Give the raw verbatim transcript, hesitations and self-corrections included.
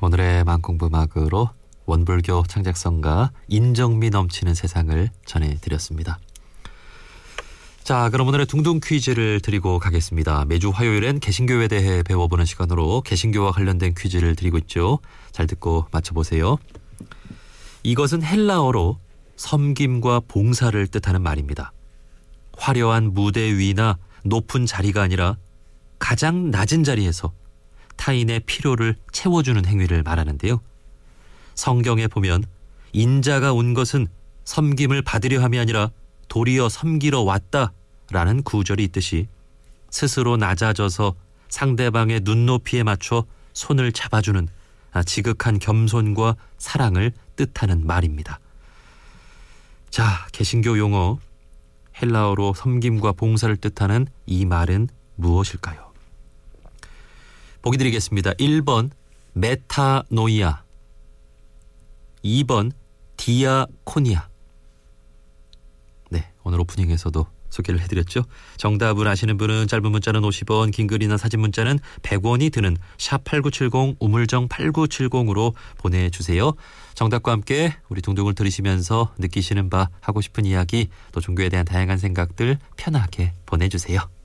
오늘의 만공부막으로 원불교 창작성가 인정미 넘치는 세상을 전해드렸습니다. 자, 그럼 오늘의 둥둥 퀴즈를 드리고 가겠습니다. 매주 화요일엔 개신교에 대해 배워보는 시간으로 개신교와 관련된 퀴즈를 드리고 있죠. 잘 듣고 맞춰보세요. 이것은 헬라어로 섬김과 봉사를 뜻하는 말입니다. 화려한 무대 위나 높은 자리가 아니라 가장 낮은 자리에서 타인의 필요를 채워주는 행위를 말하는데요. 성경에 보면 인자가 온 것은 섬김을 받으려 함이 아니라 도리어 섬기러 왔다라는 구절이 있듯이 스스로 낮아져서 상대방의 눈높이에 맞춰 손을 잡아주는 지극한 겸손과 사랑을 뜻하는 말입니다. 자, 개신교 용어 헬라어로 섬김과 봉사를 뜻하는 이 말은 무엇일까요? 보기 드리겠습니다. 일 번 메타노이아, 이 번 디아코니아. 네, 오늘 오프닝에서도 소개를 해드렸죠. 정답을 아시는 분은 짧은 문자는 오십 원, 긴 글이나 사진 문자는 백 원이 드는 샵 팔구칠공 우물정 팔구칠공으로 보내주세요. 정답과 함께 우리 둥둥을 들으시면서 느끼시는 바, 하고 싶은 이야기, 또 종교에 대한 다양한 생각들 편하게 보내주세요.